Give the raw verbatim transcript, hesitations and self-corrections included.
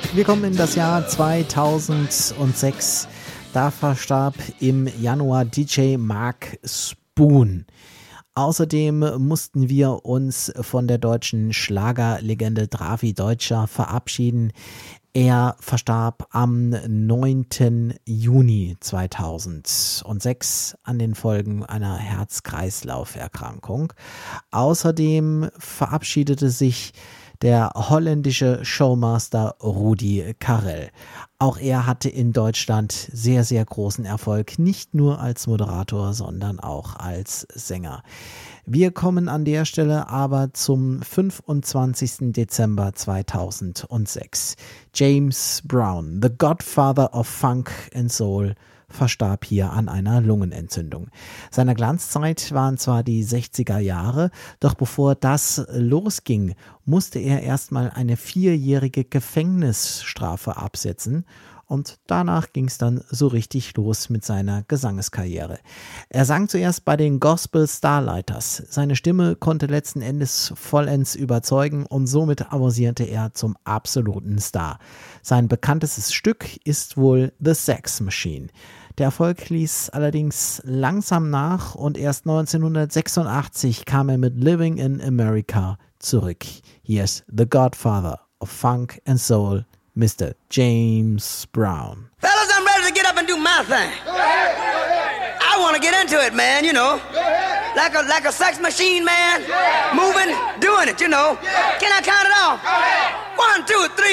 Wir kommen in das Jahr zweitausendsechs. Da verstarb im Januar D J Mark Spoon. Außerdem mussten wir uns von der deutschen Schlagerlegende Drafi Deutscher verabschieden. Er verstarb am neunten Juni zweitausendsechs an den Folgen einer Herz-Kreislauf-Erkrankung. Außerdem verabschiedete sich der holländische Showmaster Rudi Carrell. Auch er hatte in Deutschland sehr, sehr großen Erfolg, nicht nur als Moderator, sondern auch als Sänger. Wir kommen an der Stelle aber zum fünfundzwanzigsten Dezember zweitausendsechs. James Brown, the Godfather of Funk and Soul, verstarb hier an einer Lungenentzündung. Seine Glanzzeit waren zwar die sechziger Jahre, doch bevor das losging, musste er erstmal eine vierjährige Gefängnisstrafe absetzen und danach ging es dann so richtig los mit seiner Gesangskarriere. Er sang zuerst bei den Gospel Starlighters. Seine Stimme konnte letzten Endes vollends überzeugen und somit avancierte er zum absoluten Star. Sein bekanntestes Stück ist wohl The Sex Machine. Der Erfolg ließ allerdings langsam nach und erst neunzehnhundertsechsundachtzig kam er mit Living in America zurück. Hier ist The Godfather of Funk and Soul, Mister James Brown. Fellas, I'm ready to get up and do my thing. Go ahead, go ahead. I want to get into it, man, you know. Go ahead. Like a like a sex machine, man. Yeah. Moving, doing it, you know. Yeah. Can I count it off? Go ahead. One, two, three.